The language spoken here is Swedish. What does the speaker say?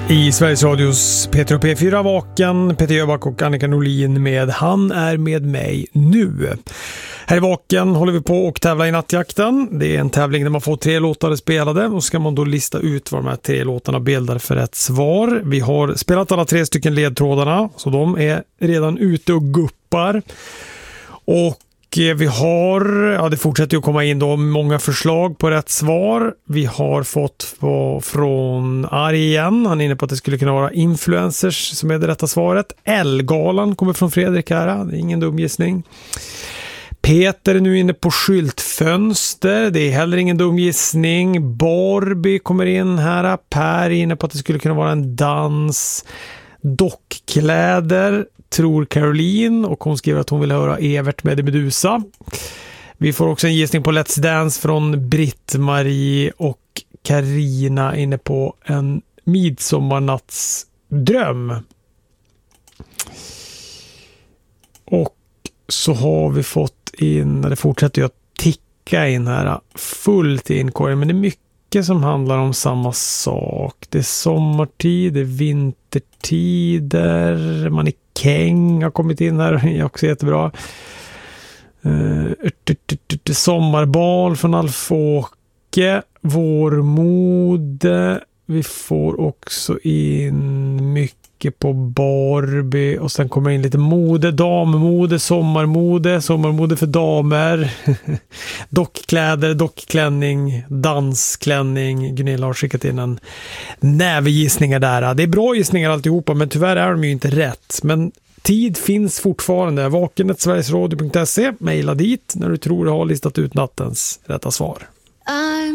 I Sveriges Radios Peter och P4 Vaken, Peter Jöback och Annika Norlin med Han är med mig nu. Här i Vaken håller vi på och tävla i nattjakten. Det är en tävling där man får 3 låtar spelade och ska man då lista ut vad de här 3 låtarna bildar för ett svar. Vi har spelat alla 3 stycken ledtrådarna så de är redan ute och guppar. Och vi har, det fortsätter att komma in då många förslag på rätt svar. Vi har fått från Ari igen. Han är inne på att det skulle kunna vara influencers som är det rätta svaret. Elgalan kommer från Fredrik här. Det är ingen dum gissning. Peter är nu inne på skyltfönster. Det är heller ingen dum gissning. Barbie kommer in här. Per är inne på att det skulle kunna vara en dans. Dockkläder tror Caroline och hon skriver att hon vill höra Evert med Medusa. Vi får också en gissning på Let's Dance från Britt-Marie och Karina inne på en midsommarnattsdröm. Och så har vi fått in, det fortsätter ju att ticka in här fullt i inkorgen, men det är mycket som handlar om samma sak. Det är sommartid, det är vintertider, mannekäng har kommit in här, det är också jättebra. Sommarbal från Alfåke, vårmode, vi får också in mycket på Barbie och sen kommer in lite mode, dammode, sommarmode för damer, dockkläder, dockklänning, dansklänning. Gunilla har skickat in en nävegissningar där. Det är bra gissningar alltihopa, men tyvärr är de ju inte rätt. Men tid finns fortfarande. Vaken@sverigesradio.se, mejla dit när du tror du har listat ut nattens rätta svar.